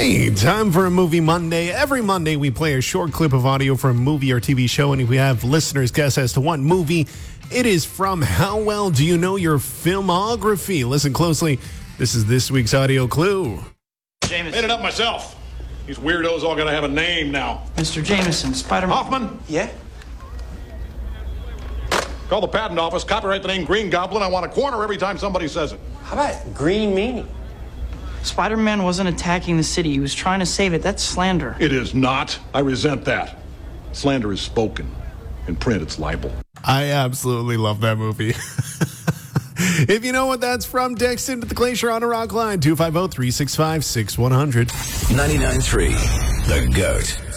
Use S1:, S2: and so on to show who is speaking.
S1: Hey, time for a Movie Monday. Every Monday, we play a short clip of audio from a movie or TV show, and if we have listeners guess as to what movie it is from, how well do you know your filmography? Listen closely. This is this week's audio clue.
S2: Jameson.
S3: Made it up myself. These weirdos all gotta have a name now.
S2: Mr. Jameson, Spider-Man.
S3: Hoffman,
S4: Yeah?
S3: call the patent office, copyright the name Green Goblin. I want a corner every time somebody says it.
S4: How about Green Meanie?
S2: Spider-Man wasn't attacking the city. He was trying to save it. That's slander.
S3: It is not. I resent that. Slander is spoken. In print, it's libel.
S1: I absolutely love that movie. If you know what that's from, text into the Glacier on a Rock line, 250-365-6100.
S5: 99.3 The GOAT.